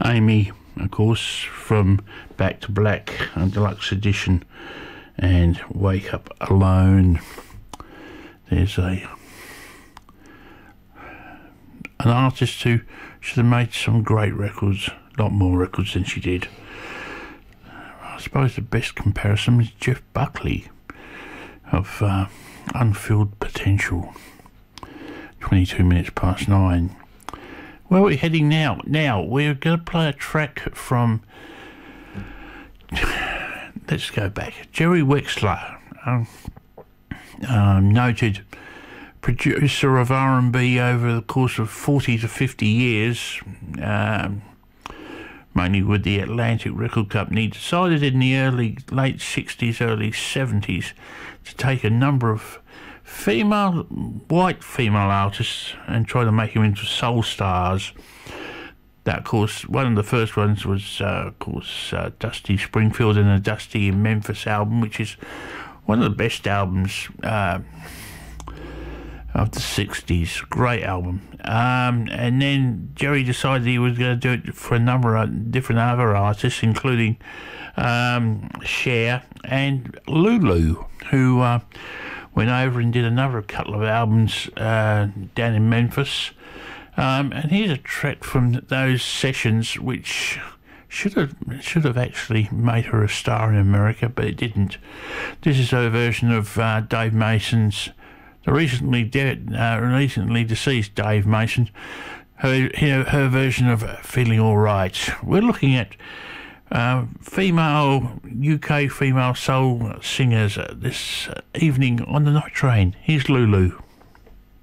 Amy, of course, from Back to Black, a deluxe edition, and Wake Up Alone. There's an artist who should have made some great records, a lot more records than she did. I suppose the best comparison is Jeff Buckley of Unfilled Potential. 22 minutes past 9. Where are we heading now? Now, we're going to play a track from... let's go back. Jerry Wexler, noted producer of R&B over the course of 40 to 50 years, mainly with the Atlantic Record Company, decided in the late 60s, early 70s to take a number of white female artists and try to make them into soul stars. That, of course, one of the first ones was, Dusty Springfield and the Dusty in Memphis album, which is one of the best albums of the 60s. Great album. And then Jerry decided he was going to do it for a number of different other artists, including Cher and Lulu, who went over and did another couple of albums down in Memphis. And here's a track from those sessions which should have actually made her a star in America, but it didn't. This is her version of Dave Mason's, the recently deceased Dave Mason, her version of Feeling Alright. We're looking at UK female soul singers this evening on the Night Train. Here's Lulu.